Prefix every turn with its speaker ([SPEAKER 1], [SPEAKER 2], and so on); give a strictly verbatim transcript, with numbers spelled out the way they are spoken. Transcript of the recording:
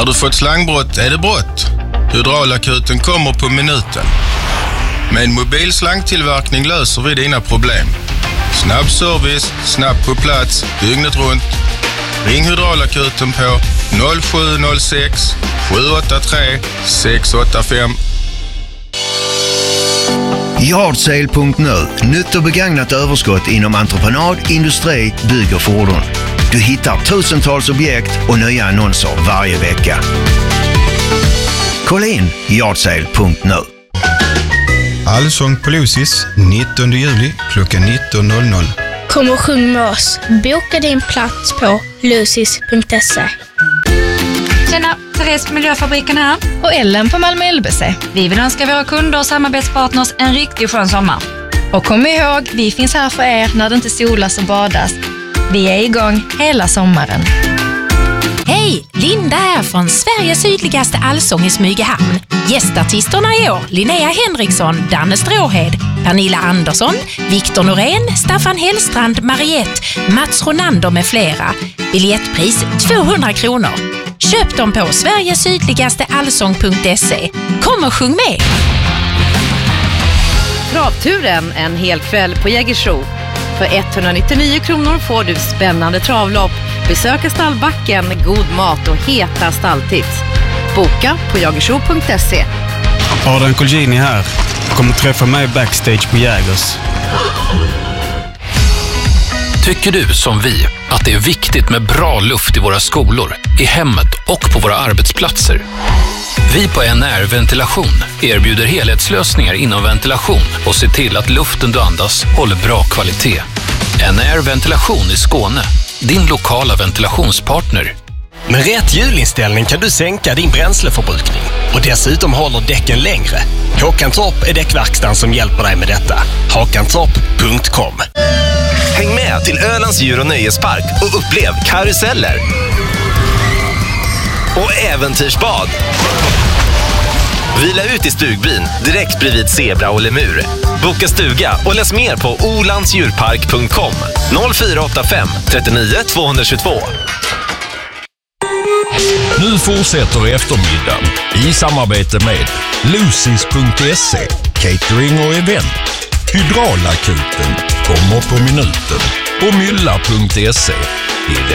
[SPEAKER 1] När du fått slangbrott är det brott. Hydraulakuten kommer på minuten. Med en mobil slangtillverkning löser vi dina problem. Snabb service, snabbt på plats, dygnet runt. Ring Hydraulakuten på noll sju noll sex sju åtta tre sex åtta fem.
[SPEAKER 2] Yardsale punkt nu. Nytt och begagnat överskott inom entreprenad, industri, bygg och fordon. Du hittar tusentals objekt och nya annonser varje vecka. Kolla in Yardsale punkt nu.
[SPEAKER 3] Allsång på Lucis nittonde juli klockan nitton noll noll.
[SPEAKER 4] Kom och sjung med oss. Boka din plats på lucis punkt se.
[SPEAKER 5] Tjena, Therese på Miljöfabriken här.
[SPEAKER 6] Och Ellen på Malmö L B C.
[SPEAKER 5] Vi vill önska våra kunder och samarbetspartners en riktigt skön sommar.
[SPEAKER 6] Och kom ihåg, vi finns här för er när det inte solas och badas. Vi är igång hela sommaren.
[SPEAKER 7] Hej, Linda här från Sveriges sydligaste allsång i Smygehamn. Gästartisterna i år, Linnea Henriksson, Danne Stråhed, Pernilla Andersson, Viktor Norén, Staffan Hellstrand, Mariette, Mats Ronander med flera. Biljettpris tvåhundra kronor. Köp dem på sveriges sydligaste allsång punkt se. Kom och sjung med!
[SPEAKER 8] Travturen en hel kväll på Jägersro. För etthundranittionio kronor får du spännande travlopp, besöka stallbacken, god mat och heta stalltips. Boka på jägersro punkt se.
[SPEAKER 9] Adrian Colgjini här. Kommer träffa mig backstage på Jägers.
[SPEAKER 10] Tycker du som vi att det är viktigt med bra luft i våra skolor, i hemmet och på våra arbetsplatser? Vi på N R Ventilation erbjuder helhetslösningar inom ventilation och ser till att luften du andas håller bra kvalitet. N R Ventilation i Skåne, din lokala ventilationspartner.
[SPEAKER 11] Med rätt hjulinställning kan du sänka din bränsleförbrukning och dessutom håller däcken längre. Håkantorp är däckverkstan som hjälper dig med detta. Håkantorp punkt com.
[SPEAKER 12] Häng med till Ölands djur- och nöjespark och upplev karuseller och äventyrsbad. Vila ut i stugbyn direkt bredvid zebra och lemur. Boka stuga och läs mer på olandsdjurpark punkt com. noll fyra åtta fem trettionio tvåhundratjugotvå.
[SPEAKER 13] Nu fortsätter eftermiddagen i samarbete med lucis punkt se, catering och event. Hydraulakuten kommer på minuten och mylla punkt se.